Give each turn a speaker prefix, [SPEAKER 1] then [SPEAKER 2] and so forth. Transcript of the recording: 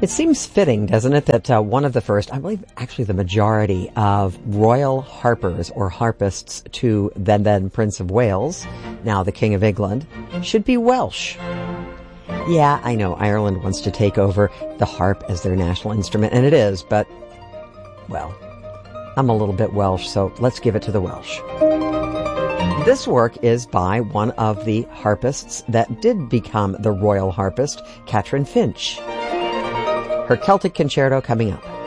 [SPEAKER 1] It seems fitting, doesn't it, that one of the first, I believe actually the majority of royal harpers or harpists to then Prince of Wales, now the King of England, should be Welsh. Yeah, I know Ireland wants to take over the harp as their national instrument, and it is, but, well, I'm a little bit Welsh, so let's give it to the Welsh. This work is by one of the harpists that did become the royal harpist, Catherine Finch. Her Celtic Concerto coming up.